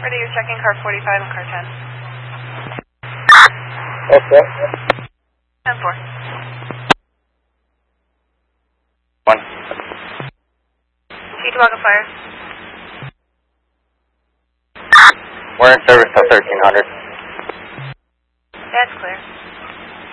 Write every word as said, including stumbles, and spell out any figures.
Ready, you're checking car forty-five and car ten. Okay. ten four. One. Cheektowaga fire. We're in service till thirteen hundred. That's clear.